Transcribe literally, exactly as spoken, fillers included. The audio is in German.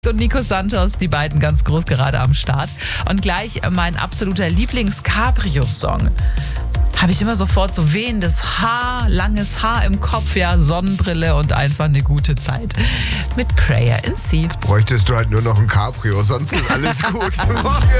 Und Nico Santos, die beiden ganz groß gerade am Start. Und gleich mein absoluter Lieblings-Cabrio-Song. Habe ich immer sofort so wehendes Haar, langes Haar im Kopf, ja, Sonnenbrille und einfach eine gute Zeit. Mit Prayer in C. Bräuchtest du halt nur noch ein Cabrio, sonst ist alles gut. Morgen.